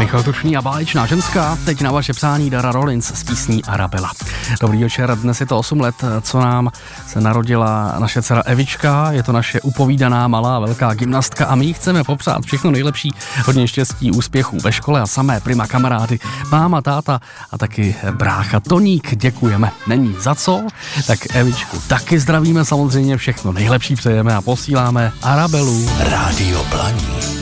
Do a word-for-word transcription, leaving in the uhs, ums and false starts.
Michal Tučný a báječná ženská, teď na vaše přání Dara Rollins s písní Arabela. Dobrý večer, dnes je to osm let, co nám se narodila naše dcera Evička, je to naše upovídaná malá velká gymnastka a my jí chceme popřát všechno nejlepší, hodně štěstí, úspěchů ve škole a samé prima kamarády, máma, táta a taky brácha Toník, děkujeme, není za co, tak Evičku taky zdravíme, samozřejmě všechno nejlepší přejeme a posíláme Arabelu. Rádio Blaník.